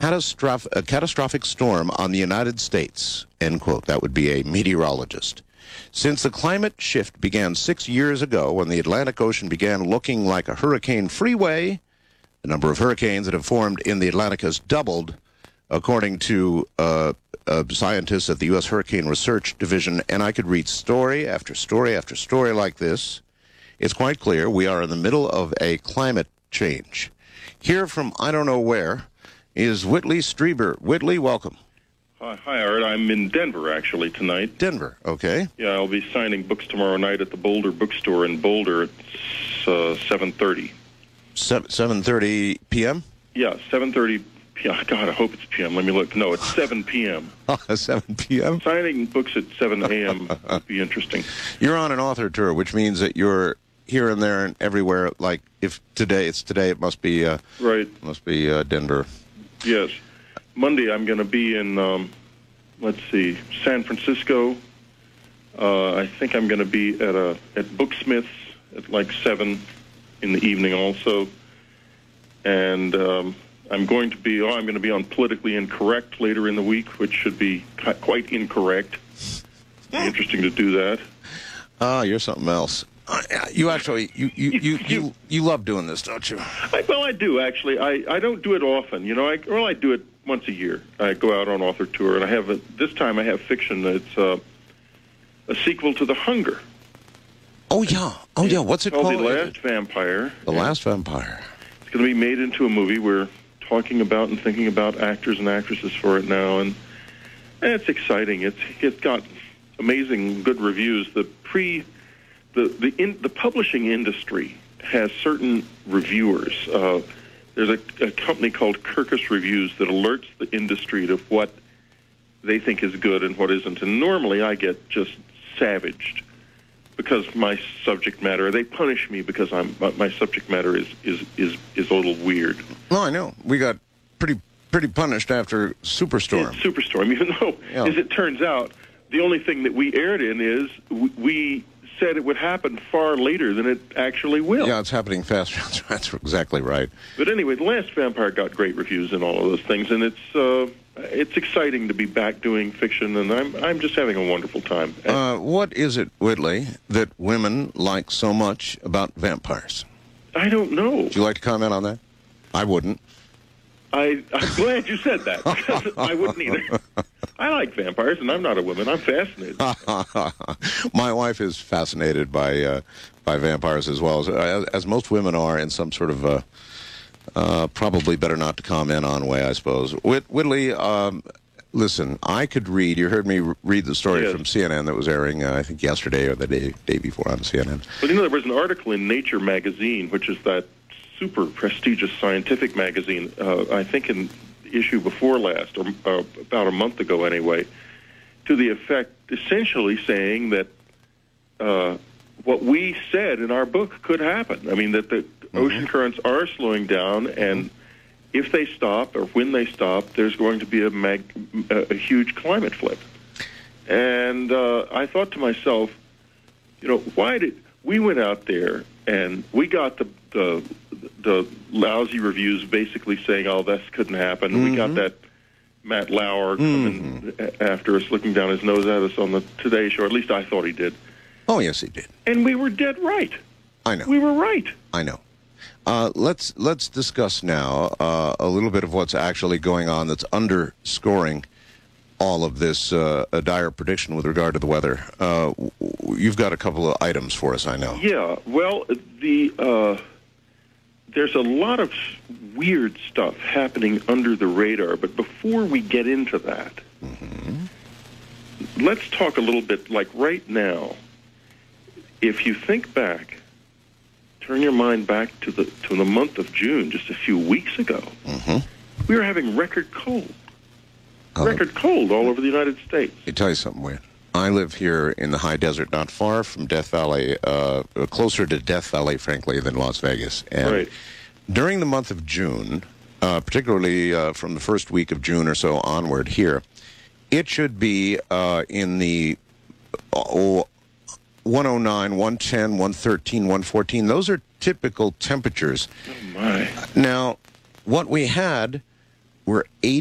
catastrophic storm on the United States, end quote. That would be a meteorologist. Since the climate shift began 6 years ago when the Atlantic Ocean began looking like a hurricane freeway, the number of hurricanes that have formed in the Atlantic has doubled, according to scientists at the U.S. Hurricane Research Division. And I could read story after story after story like this. It's quite clear we are in the middle of a climate change. Here from I don't know where is Whitley Strieber. Whitley, welcome. Hi, Art. I'm in Denver, actually, tonight. Denver, okay. Yeah, I'll be signing books tomorrow night at the Boulder Bookstore in Boulder at 7:30. 7:30 p.m.? Yeah, 7:30 p.m. God, I hope it's p.m. Let me look. No, it's 7 p.m. 7 p.m.? Signing books at 7 a.m. would be interesting. You're on an author tour, which means that you're here and there and everywhere. Like, if today it's today, it must be right. Must be Denver. Yes. Monday, I'm going to be in, San Francisco. I think I'm going to be at Booksmith's at like 7 in the evening also. And I'm going to be on Politically Incorrect later in the week, which should be quite incorrect. Interesting to do that. You're something else. You actually, you love doing this, don't you? Well, I do, actually. I don't do it often. You know, I do it once a year. I go out on author tour, and this time I have fiction. It's a sequel to The Hunger. Oh, yeah. What's it called? The Last Vampire. The Last Vampire. It's going to be made into a movie. We're talking about and thinking about actors and actresses for it now, and it's exciting. It's got amazing good reviews. The publishing industry has certain reviewers. There's a company called Kirkus Reviews that alerts the industry to what they think is good and what isn't. And normally I get just savaged because my subject matter. They punish me because my subject matter is a little weird. No, I know. We got pretty punished after Superstorm. Yeah, Superstorm, even though, as it turns out, the only thing that we aired in is we said it would happen far later than it actually will. Yeah, it's happening faster. That's exactly right. But anyway, The Last Vampire got great reviews and all of those things, and it's exciting to be back doing fiction, and I'm just having a wonderful time. What is it, Whitley, that women like so much about vampires? I don't know. Would you like to comment on that? I wouldn't. I'm glad you said that, because I wouldn't either. I like vampires, and I'm not a woman. I'm fascinated. My wife is fascinated by vampires as well, as most women are, in some sort of probably better not to comment on way, I suppose. Whitley, listen, I could read. You heard me read the story from CNN that was airing, I think, yesterday or the day before on CNN. Well, there was an article in Nature magazine, which is that super prestigious scientific magazine, I think in the issue before last, or about a month ago anyway, to the effect, essentially saying that what we said in our book could happen. I mean, that the ocean currents are slowing down, and if they stop, or when they stop, there's going to be a huge climate flip. And I thought to myself, we went out there and we got the lousy reviews basically saying, oh, this couldn't happen. Mm-hmm. We got that Matt Lauer coming after us, looking down his nose at us on the Today Show. At least I thought he did. Oh, yes, he did. And we were dead right. I know. We were right. I know. Let's discuss now a little bit of what's actually going on that's underscoring all of this dire prediction with regard to the weather. You've got a couple of items for us, I know. Yeah, well, there's a lot of weird stuff happening under the radar, but before we get into that, let's talk a little bit, like right now, if you think back, turn your mind back to the month of June, just a few weeks ago, we were having record cold. Record cold all over the United States. Let me tell you something weird. I live here in the high desert, not far from Death Valley, closer to Death Valley, frankly, than Las Vegas. And during the month of June, particularly from the first week of June or so onward here, it should be in the 109, 110, 113, 114. Those are typical temperatures. Oh, my. Now, what we had were 80